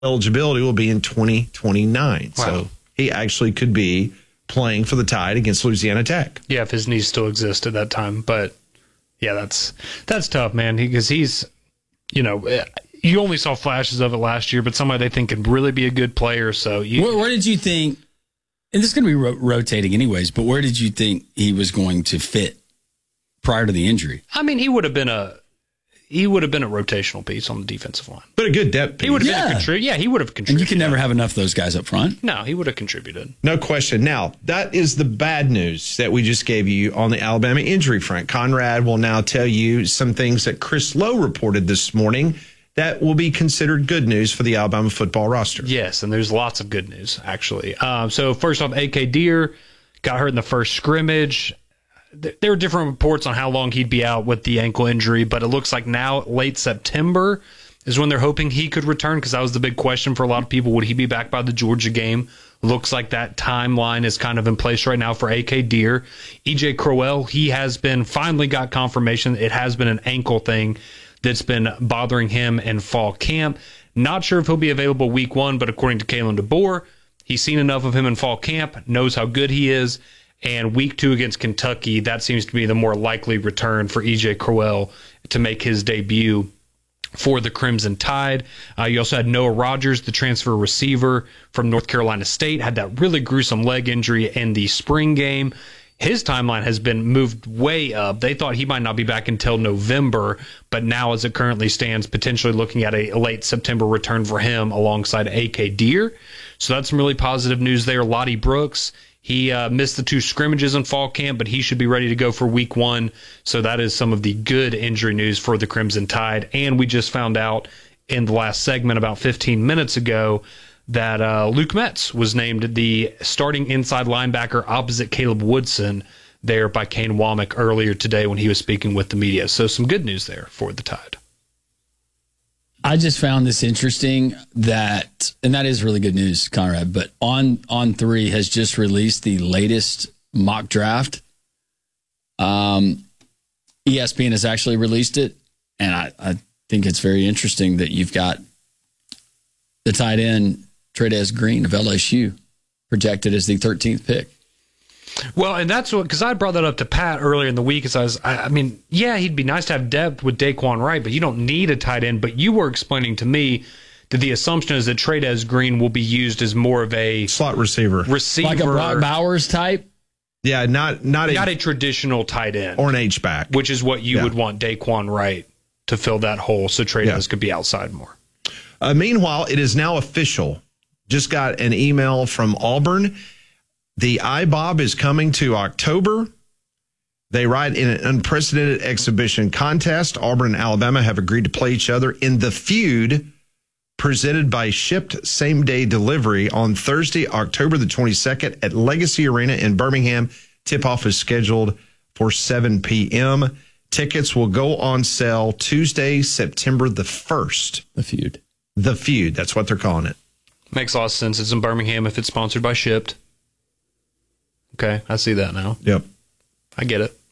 eligibility will be in 2029. Wow. So he actually could be playing for the Tide against Louisiana Tech. Yeah, if his knees still exist at that time. But yeah, that's tough, man, because he's, you only saw flashes of it last year, but somebody they think could really be a good player. So where did you think, and this is going to be rotating anyways, but where did you think he was going to fit prior to the injury? I mean, he would have been a rotational piece on the defensive line. But a good depth piece. He would have been a contributor. Yeah, he would have contributed. And you can never have enough of those guys up front. No, he would have contributed. No question. Now, that is the bad news that we just gave you on the Alabama injury front. Conrad will now tell you some things that Chris Lowe reported this morning that will be considered good news for the Alabama football roster. Yes, and there's lots of good news, actually. So first off, A.K. Deer got hurt in the first scrimmage. There were different reports on how long he'd be out with the ankle injury, but it looks like now late September is when they're hoping he could return, because that was the big question for a lot of people. Would he be back by the Georgia game? Looks like that timeline is kind of in place right now for A.K. Deer. E.J. Crowell, he has been finally got confirmation. It has been an ankle thing that's been bothering him in fall camp. Not sure if he'll be available week 1, but according to Kalen DeBoer, he's seen enough of him in fall camp, knows how good he is. And week 2 against Kentucky, that seems to be the more likely return for E.J. Crowell to make his debut for the Crimson Tide. You also had Noah Rogers, the transfer receiver from North Carolina State, had that really gruesome leg injury in the spring game. His timeline has been moved way up. They thought he might not be back until November, but now as it currently stands, potentially looking at a late September return for him alongside A.K. Deer. So that's some really positive news there. Lottie Brooks, he missed the 2 scrimmages in fall camp, but he should be ready to go for week 1. So that is some of the good injury news for the Crimson Tide. And we just found out in the last segment about 15 minutes ago that Luke Metz was named the starting inside linebacker opposite Caleb Woodson there by Kane Womack earlier today when he was speaking with the media. So some good news there for the Tide. I just found this interesting and that is really good news, Conrad, but On3 has just released the latest mock draft. ESPN has actually released it, and I think it's very interesting that you've got the tight end Trey'Dez Green of LSU projected as the 13th pick. Well, and that's what, because I brought that up to Pat earlier in the week. I mean, yeah, he'd be nice to have depth with Daquan Wright, but you don't need a tight end. But you were explaining to me that the assumption is that Trey'Dez Green will be used as more of a slot receiver, like a Brock Bowers type. Yeah, not a traditional tight end or an H-back, which is what you would want Daquan Wright to fill that hole, so Trey'Dez could be outside more. Meanwhile, it is now official. Just got an email from Auburn. The IBOB is coming to October. They write, in an unprecedented exhibition contest, Auburn and Alabama have agreed to play each other in the feud presented by Shipped Same-Day Delivery on Thursday, October the 22nd at Legacy Arena in Birmingham. Tip-off is scheduled for 7 p.m. Tickets will go on sale Tuesday, September the 1st. The feud. The feud. That's what they're calling it. Makes a lot of sense. It's in Birmingham if it's sponsored by Shipped. Okay, I see that now. Yep. I get it.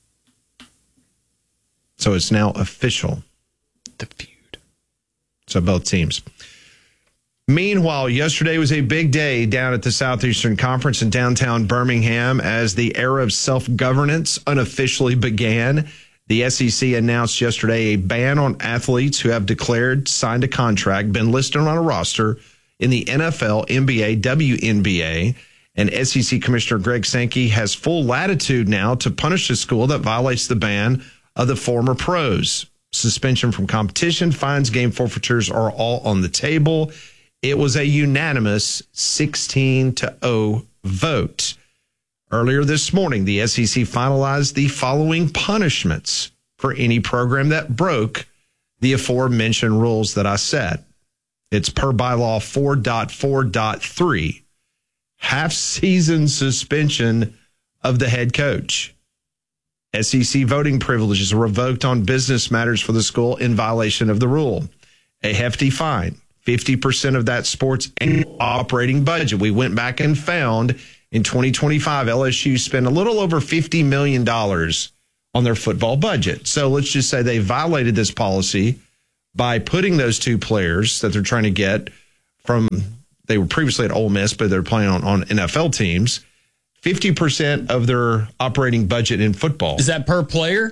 So it's now official. The feud. So both teams. Meanwhile, yesterday was a big day down at the Southeastern Conference in downtown Birmingham as the era of self-governance unofficially began. The SEC announced yesterday a ban on athletes who have signed a contract, been listed on a roster in the NFL, NBA, WNBA. And SEC Commissioner Greg Sankey has full latitude now to punish a school that violates the ban of the former pros. Suspension from competition, fines, game forfeitures are all on the table. It was a unanimous 16-0 vote. Earlier this morning, the SEC finalized the following punishments for any program that broke the aforementioned rules that I said. It's per bylaw 4.4.3. Half-season suspension of the head coach. SEC voting privileges revoked on business matters for the school in violation of the rule. A hefty fine, 50% of that sport's annual operating budget. We went back and found in 2025, LSU spent a little over $50 million on their football budget. So let's just say they violated this policy by putting those 2 players that they're trying to get they were previously at Ole Miss, but they're playing on NFL teams. 50% of their operating budget in football. Is that per player?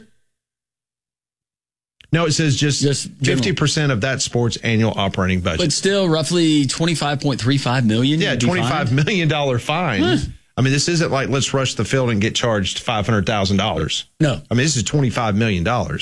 No, it says just 50% of that sport's annual operating budget. But still roughly $25.35 million. Yeah, $25 million fine. I mean, this isn't like let's rush the field and get charged $500,000. No. I mean, this is $25 million.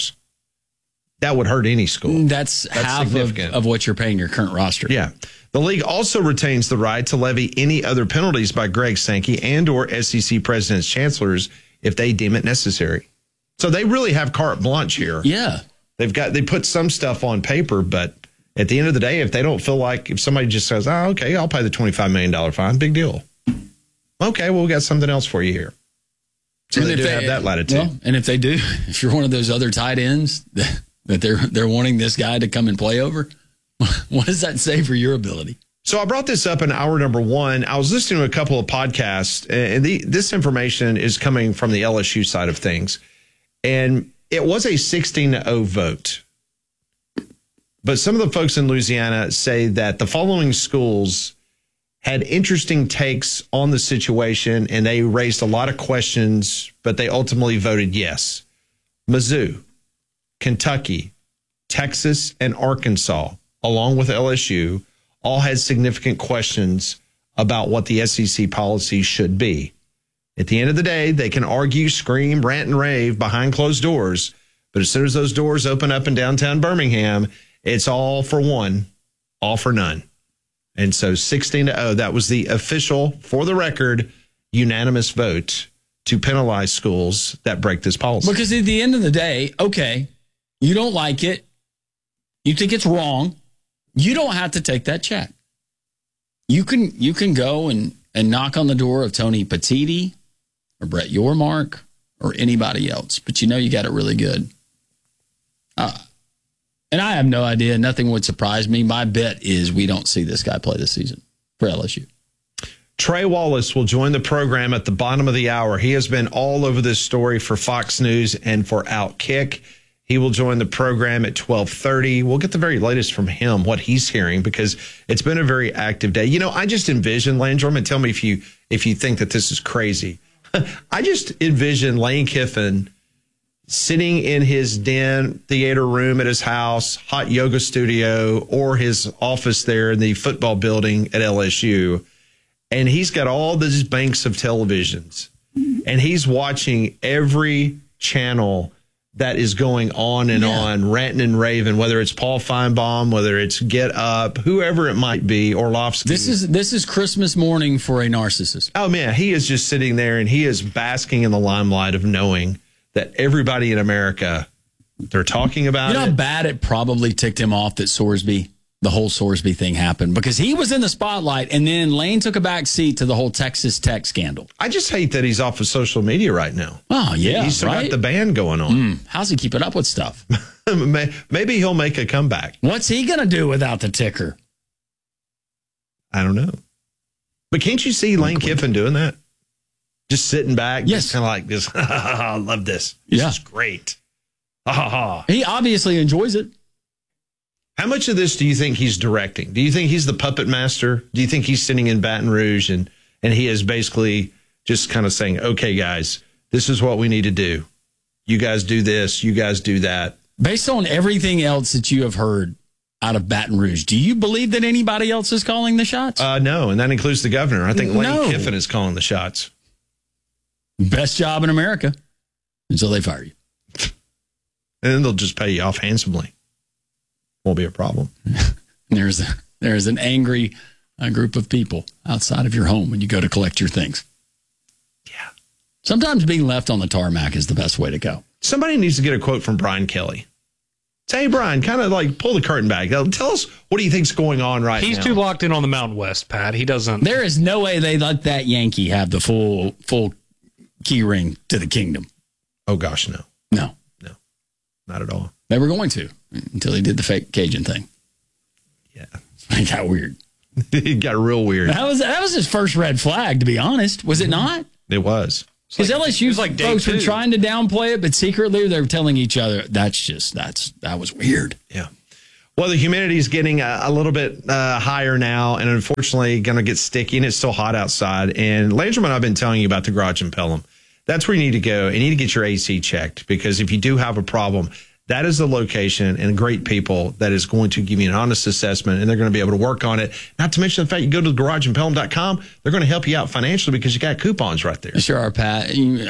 That would hurt any school. That's half of what you're paying your current roster. Yeah. The league also retains the right to levy any other penalties by Greg Sankey and or SEC presidents, chancellors if they deem it necessary. So they really have carte blanche here. Yeah. They put some stuff on paper, but at the end of the day, if they don't feel like, if somebody just says, oh, okay, I'll pay the $25 million fine, big deal. Okay, well, we got something else for you here. So they do have that latitude. Well, and if they do, if you're one of those other tight ends that they're wanting this guy to come and play over, what does that say for your ability? So I brought this up in hour number one. I was listening to a couple of podcasts, and this information is coming from the LSU side of things. And it was a 16-0 vote. But some of the folks in Louisiana say that the following schools had interesting takes on the situation, and they raised a lot of questions, but they ultimately voted yes. Mizzou, Kentucky, Texas, and Arkansas, along with LSU, all had significant questions about what the SEC policy should be. At the end of the day, they can argue, scream, rant, and rave behind closed doors, but as soon as those doors open up in downtown Birmingham, it's all for one, all for none. And so 16-0, that was the official, for the record, unanimous vote to penalize schools that break this policy. Because at the end of the day, okay, you don't like it, you think it's wrong, you don't have to take that check. You can go and knock on the door of Tony Petitti or Brett Yormark or anybody else, but you know you got it really good. And I have no idea. Nothing would surprise me. My bet is we don't see this guy play this season for LSU. Trey Wallace will join the program at the bottom of the hour. He has been all over this story for Fox News and for Outkick. He will join the program at 12:30. We'll get the very latest from him, what he's hearing, because it's been a very active day. You know, I just envision, Landrum, and tell me if you think that this is crazy. I just envision Lane Kiffin sitting in his den theater room at his house, hot yoga studio, or his office there in the football building at LSU. And he's got all these banks of televisions, and he's watching every channel that is going on and on, ranting and raving, whether it's Paul Feinbaum, whether it's Get Up, whoever it might be, Orlovsky. This is Christmas morning for a narcissist. Oh, man, he is just sitting there, and he is basking in the limelight of knowing that everybody in America, they're talking about it. You know how bad it probably ticked him off that the whole Sorsby thing happened, because he was in the spotlight, and then Lane took a back seat to the whole Texas Tech scandal. I just hate that he's off of social media right now. Oh, yeah, he's still got the band going on. How's he keeping up with stuff? Maybe he'll make a comeback. What's he going to do without the ticker? I don't know. But can't you see Lane Kiffin doing that? Just sitting back, yes, just kind of like this. I love this. This is great. He obviously enjoys it. How much of this do you think he's directing? Do you think he's the puppet master? Do you think he's sitting in Baton Rouge and he is basically just kind of saying, okay, guys, this is what we need to do. You guys do this. You guys do that. Based on everything else that you have heard out of Baton Rouge, do you believe that anybody else is calling the shots? No, and that includes the governor. I think Lane Kiffin is calling the shots. Best job in America until they fire you. And then they'll just pay you off handsomely. Won't be a problem. There's an angry group of people outside of your home when you go to collect your things. Yeah. Sometimes being left on the tarmac is the best way to go. Somebody needs to get a quote from Brian Kelly. Say, hey, Brian, kind of like pull the curtain back. Tell us, what do you think's going on right now? He's too locked in on the Mountain West, Pat. He doesn't. There is no way they let that Yankee have the full key ring to the kingdom. Oh, gosh, no. No. Not at all. They were going to until he did the fake Cajun thing. Yeah. It got weird. It got real weird. That was his first red flag, to be honest. Was it not? It was. Because LSU folks were trying to downplay it, but secretly they were telling each other, that was weird. Yeah. Well, the humidity is getting a little bit higher now, and unfortunately going to get sticky, and it's still hot outside. And Landrum and I have been telling you about the garage in Pelham. That's where you need to go. You need to get your AC checked, because if you do have a problem, that is the location and great people that is going to give you an honest assessment, and they're going to be able to work on it. Not to mention the fact you go to garageinpelham.com, they're going to help you out financially because you got coupons right there. Sure are, Pat.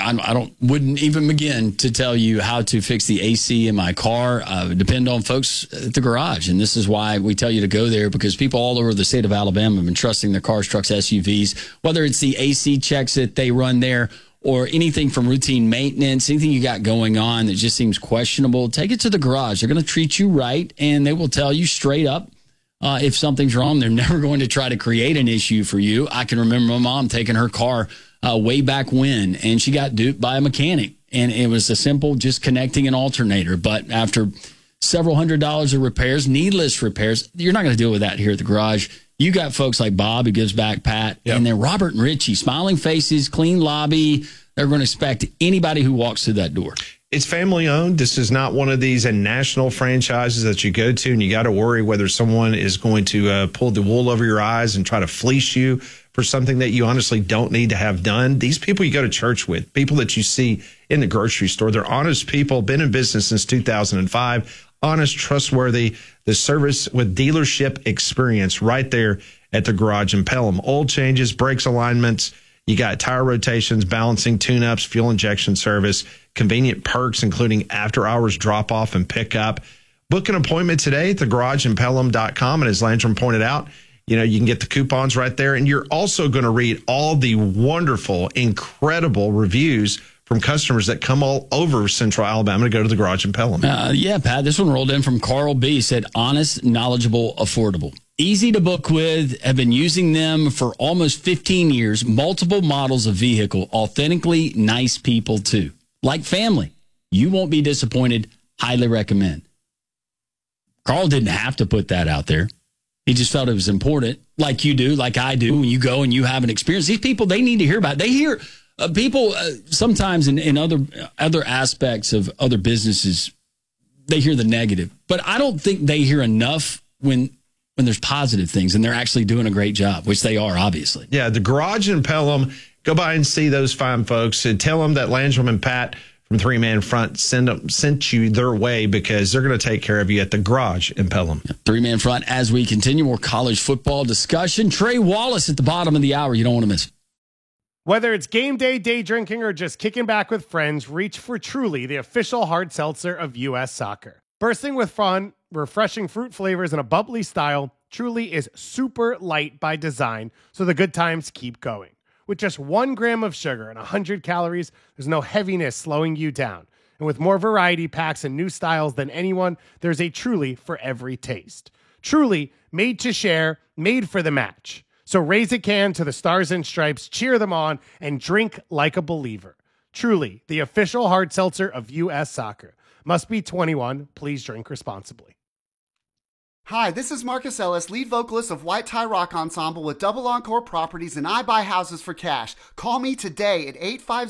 I wouldn't even begin to tell you how to fix the AC in my car. Depend on folks at the garage, and this is why we tell you to go there, because people all over the state of Alabama have been trusting their cars, trucks, SUVs, whether it's the AC checks that they run there, or anything from routine maintenance, anything you got going on that just seems questionable, take it to the garage. They're going to treat you right, and they will tell you straight up if something's wrong. They're never going to try to create an issue for you. I can remember my mom taking her car way back when, and she got duped by a mechanic, and it was a simple just connecting an alternator. But after several $100s of repairs, needless repairs, you're not going to deal with that here at the garage. You got folks like Bob, who gives back, Pat, and then Robert and Richie, smiling faces, clean lobby. They're going to expect anybody who walks through that door. It's family owned. This is not one of these national franchises that you go to and you got to worry whether someone is going to pull the wool over your eyes and try to fleece you for something that you honestly don't need to have done. These people you go to church with, people that you see in the grocery store, they're honest people, been in business since 2005. Honest, trustworthy, the service with dealership experience right there at the garage in Pelham. Oil changes, brakes alignments, you got tire rotations, balancing, tune-ups, fuel injection service, convenient perks, including after-hours drop-off and pickup. Book an appointment today at thegarageinpelham.com, and as Landrum pointed out, you can get the coupons right there, and you're also going to read all the wonderful, incredible reviews from customers that come all over Central Alabama to go to the garage in Pelham. Yeah, Pat, this one rolled in from Carl B. Said, honest, knowledgeable, affordable. Easy to book with, have been using them for almost 15 years, multiple models of vehicle, authentically nice people too. Like family. You won't be disappointed. Highly recommend. Carl didn't have to put that out there. He just felt it was important, like you do, like I do, when you go and you have an experience. These people, they need to hear about it. They hear... people sometimes in other aspects of other businesses, they hear the negative, but I don't think they hear enough when there's positive things and they're actually doing a great job, which they are, obviously. Yeah, the garage in Pelham, go by and see those fine folks and tell them that Landrum and Pat from Three Man Front sent you their way, because they're going to take care of you at the garage in Pelham. Three Man Front, as we continue more college football discussion. Trey Wallace at the bottom of the hour. You don't want to miss it. Whether it's game day, day drinking, or just kicking back with friends, reach for Truly, the official hard seltzer of U.S. Soccer. Bursting with fun, refreshing fruit flavors, and a bubbly style, Truly is super light by design, so the good times keep going. With just 1 gram of sugar and 100 calories, there's no heaviness slowing you down. And with more variety packs and new styles than anyone, there's a Truly for every taste. Truly, made to share, made for the match. So raise a can to the Stars and Stripes, cheer them on, and drink like a believer. Truly, the official hard seltzer of U.S. Soccer. Must be 21. Please drink responsibly. Hi, this is Marcus Ellis, lead vocalist of White Tie Rock Ensemble with Double Encore Properties, and I buy houses for cash. Call me today at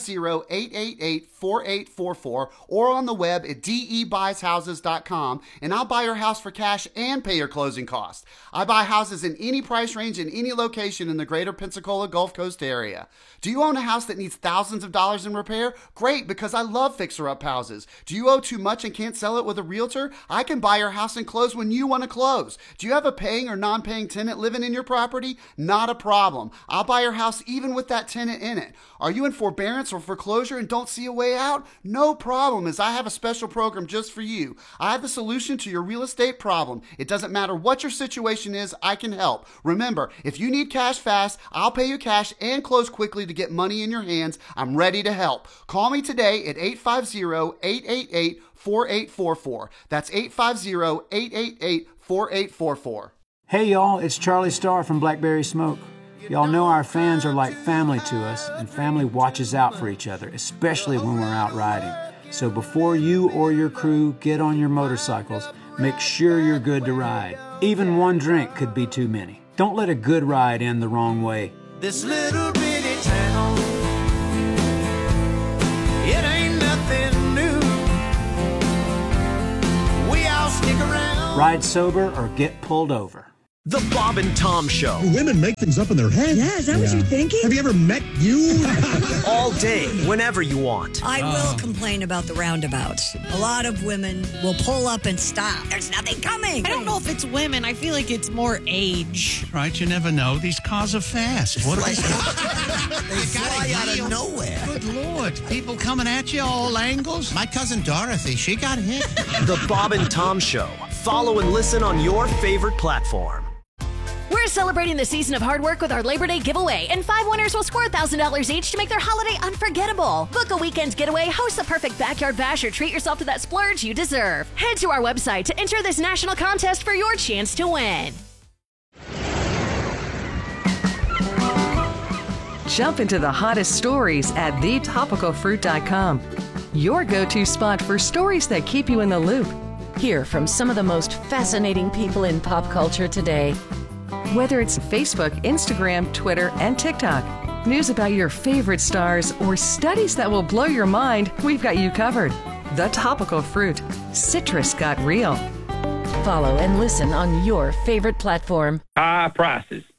850-888-4844 or on the web at debuys.houses.com, and I'll buy your house for cash and pay your closing costs. I buy houses in any price range in any location in the greater Pensacola Gulf Coast area. Do you own a house that needs thousands of dollars in repair? Great, because I love fixer-up houses. Do you owe too much and can't sell it with a realtor? I can buy your house and close when you want to close. Do you have a paying or non-paying tenant living in your property? Not a problem. I'll buy your house even with that tenant in it. Are you in forbearance or foreclosure and don't see a way out? No problem, as I have a special program just for you. I have the solution to your real estate problem. It doesn't matter what your situation is, I can help. Remember, if you need cash fast, I'll pay you cash and close quickly to get money in your hands. I'm ready to help. Call me today at 850-888-4844. That's 850-888-4844. Hey y'all, it's Charlie Starr from Blackberry Smoke. Y'all know our fans are like family to us, and family watches out for each other, especially when we're out riding. So before you or your crew get on your motorcycles, make sure you're good to ride. Even one drink could be too many. Don't let a good ride end the wrong way. This little bitty town, it ain't nothing new. We all stick around. Ride sober or get pulled over. The Bob and Tom Show. Women make things up in their head. Yeah, is that what you're thinking? Have you ever met you? All day, whenever you want. I will complain about the roundabouts. A lot of women will pull up and stop. There's nothing coming. I don't know if it's women. I feel like it's more age. Right, you never know. These cars are fast. What are they? They fly out of nowhere. Good Lord. People coming at you all angles. My cousin Dorothy, she got hit. The Bob and Tom Show. Follow and listen on your favorite platform. We're celebrating the season of hard work with our Labor Day giveaway, and 5 winners will score $1,000 each to make their holiday unforgettable. Book a weekend getaway, host the perfect backyard bash, or treat yourself to that splurge you deserve. Head to our website to enter this national contest for your chance to win. Jump into the hottest stories at thetopicalfruit.com. Your go-to spot for stories that keep you in the loop. Hear from some of the most fascinating people in pop culture today. Whether it's Facebook, Instagram, Twitter, and TikTok, news about your favorite stars, or studies that will blow your mind, we've got you covered. The Topical Fruit. Citrus got real. Follow and listen on your favorite platform. High prices,